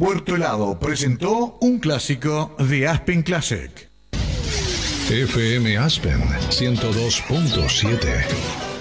Puerto Helado presentó un clásico de Aspen Classic. FM Aspen 102.7.